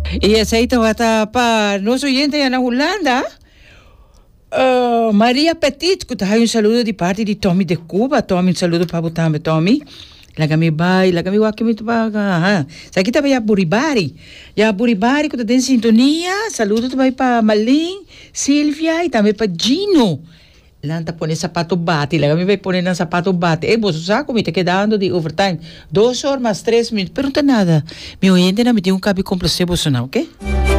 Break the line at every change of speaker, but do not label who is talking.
Y aceite bata pa nos oyentes en Holanda. Maria Petit, que hay un saludo de parte de Tommy de Cuba. Tommy, un saludo para botar Tommy. Lagami bay, lagami wakimi tu baga. Sa kita ya Buribari. Ya Buribari que tem sintonia. Saludo também para Malin, Silvia e também para Gino. Lanta pone sapato bate, lagami vai poner na sapato bate. Você sabe como está quedando de overtime? 2 horas mais 3 minutos. Pergunta nada. Meu oyente não me tem cabe complacebo, não, ok?